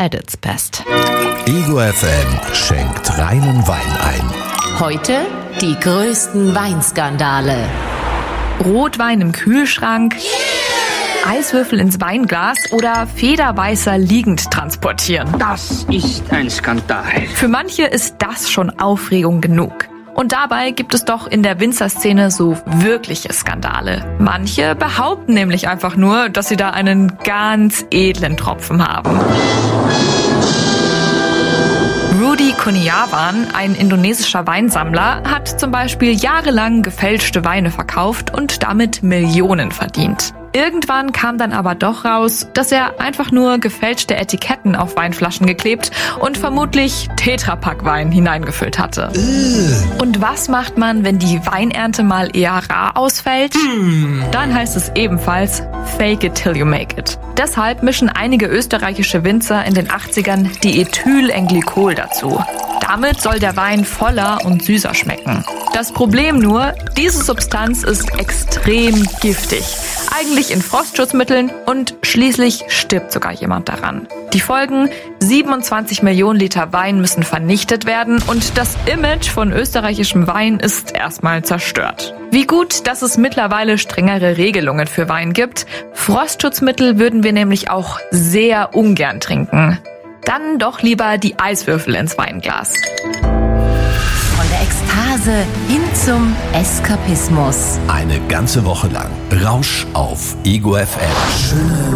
at its best. Ego FM schenkt reinen Wein ein. Heute die größten Weinskandale. Rotwein im Kühlschrank, Eiswürfel ins Weinglas oder Federweißer liegend transportieren. Das ist ein Skandal. Für manche ist das schon Aufregung genug. Und dabei gibt es doch in der Winzerszene so wirkliche Skandale. Manche behaupten nämlich einfach nur, dass sie da einen ganz edlen Tropfen haben. Rudy Kurniawan, ein indonesischer Weinsammler, hat zum Beispiel jahrelang gefälschte Weine verkauft und damit Millionen verdient. Irgendwann kam dann aber doch raus, dass er einfach nur gefälschte Etiketten auf Weinflaschen geklebt und vermutlich Tetrapack-Wein hineingefüllt hatte. Und was macht man, wenn die Weinernte mal eher rar ausfällt? Dann heißt es ebenfalls fake it till you make it. Deshalb mischen einige österreichische Winzer in den 80ern Diethylenglycol dazu. Damit soll der Wein voller und süßer schmecken. Das Problem nur, diese Substanz ist extrem giftig. Eigentlich in Frostschutzmitteln und schließlich stirbt sogar jemand daran. Die Folgen: 27 Millionen Liter Wein müssen vernichtet werden und das Image von österreichischem Wein ist erstmal zerstört. Wie gut, dass es mittlerweile strengere Regelungen für Wein gibt. Frostschutzmittel würden wir nämlich auch sehr ungern trinken. Dann doch lieber die Eiswürfel ins Weinglas. Von der Ekstase hin zum Eskapismus. Eine ganze Woche lang Rausch auf Ego FM.